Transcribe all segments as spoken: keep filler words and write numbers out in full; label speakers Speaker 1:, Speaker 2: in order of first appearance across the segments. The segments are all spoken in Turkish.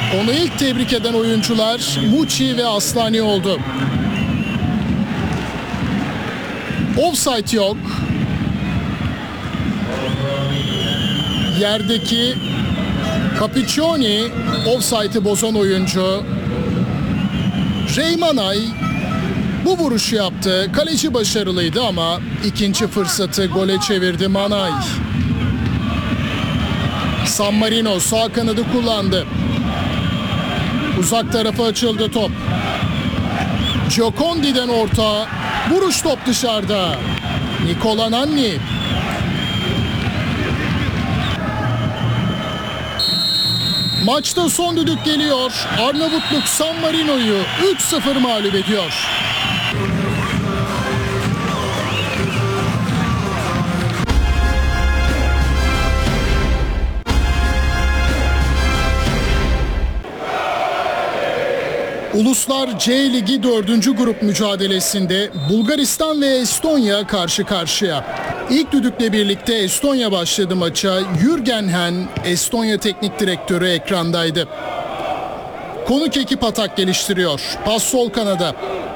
Speaker 1: Onu ilk tebrik eden oyuncular Muçi ve Aslani oldu. Offside yok. Yerdeki Capiccioni offside'ı bozan oyuncu. Reymanay bu vuruşu yaptı. Kaleci başarılıydı ama ikinci fırsatı gole çevirdi Manay. San Marino sağ kanadı kullandı. Uzak tarafa açıldı top. Giocondi'den orta. Vuruş, top dışarıda. Nicola Nanni. Maçta son düdük geliyor. Arnavutluk San Marino'yu üç sıfır mağlup ediyor. Uluslar C Ligi dördüncü grup mücadelesinde Bulgaristan ve Estonya karşı karşıya. İlk düdükle birlikte Estonya başladı maça. Jürgen Henn, Estonya teknik direktörü ekrandaydı. Konuk ekip atak geliştiriyor. Pas sol kanada.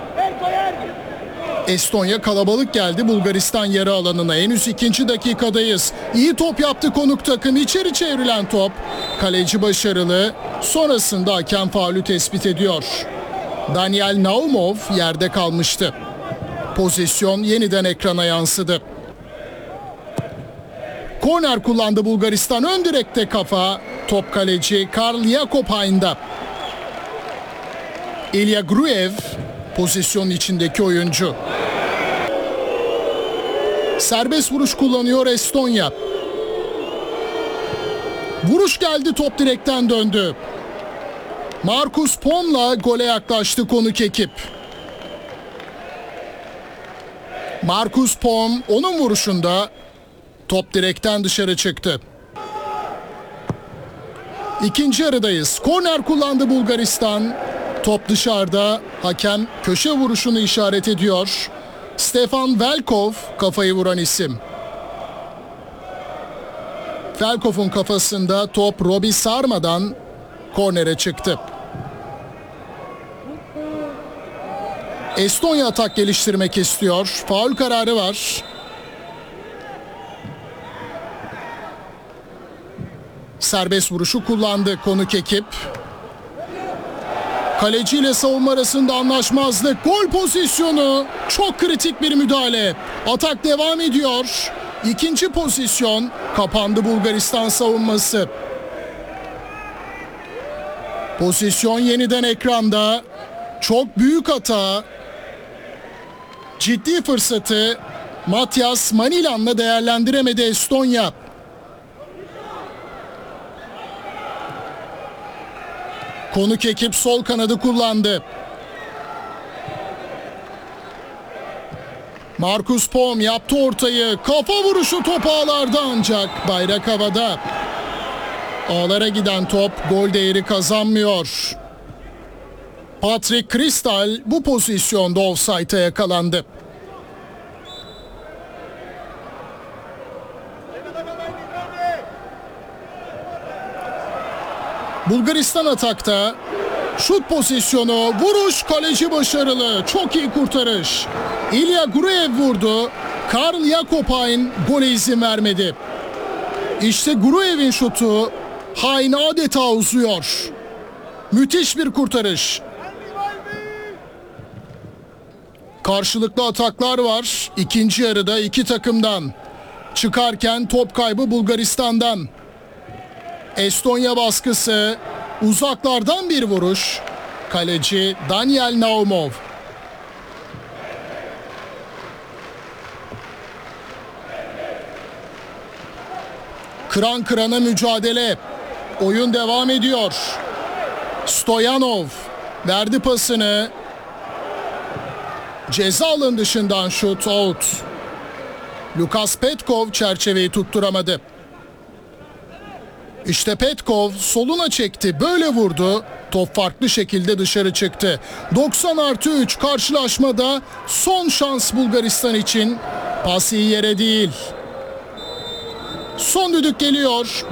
Speaker 1: Estonya kalabalık geldi Bulgaristan yarı alanına. Henüz ikinci dakikadayız. İyi top yaptı konuk takım. İçeri çevrilen top. Kaleci başarılı. Sonrasında hakem faulü tespit ediyor. Daniel Naumov yerde kalmıştı. Pozisyon yeniden ekrana yansıdı. Korner kullandı Bulgaristan. Ön direkte kafa. Top kaleci Karl Jakobhain'da. Ilya Gruev pozisyonun içindeki oyuncu. Serbest vuruş kullanıyor Estonya. Vuruş geldi, top direkten döndü. Markus Pom'la gole yaklaştı konuk ekip. Markus Pom onun vuruşunda top direkten dışarı çıktı. İkinci yarıdayız. Korner kullandı Bulgaristan. Top dışarıda. Hakem köşe vuruşunu işaret ediyor. Stefan Velkov kafayı vuran isim. Velkov'un kafasında top Robi Sarma'dan kornere çıktı. Estonya atak geliştirmek istiyor. Faul kararı var. Serbest vuruşu kullandı konuk ekip. Kaleci ile savunma arasında anlaşmazlık. Gol pozisyonu. Çok kritik bir müdahale. Atak devam ediyor. İkinci pozisyon. Kapandı Bulgaristan savunması. Pozisyon yeniden ekranda. Çok büyük hata. Ciddi fırsatı Matias Manilan'la değerlendiremedi Estonya. Konuk ekip sol kanadı kullandı. Markus Pom yaptı ortayı. Kafa vuruşu, top ağlarda ancak bayrak havada. Ağlara giden top gol değeri kazanmıyor. Patrick Kristal bu pozisyonda ofsayta yakalandı. Bulgaristan atakta. Şut pozisyonu, vuruş, kaleci başarılı. Çok iyi kurtarış. Ilya Gruev vurdu. Karl Jakobhain gole izin vermedi. İşte Gruev'in şutu. Hain adeta uzuyor. Müthiş bir kurtarış. Karşılıklı ataklar var. İkinci yarıda iki takımdan. Çıkarken top kaybı Bulgaristan'dan. Estonya baskısı. Uzaklardan bir vuruş. Kaleci Daniel Naumov. Kıran kırana mücadele. Oyun devam ediyor. Stoyanov verdi pasını. Ceza alanı dışından şut, out. Lukas Petkov çerçeveyi tutturamadı. İşte Petkov soluna çekti, böyle vurdu. Top farklı şekilde dışarı çıktı. doksan artı üç karşılaşmada son şans Bulgaristan için. Pas iyi yere değil. Son düdük geliyor.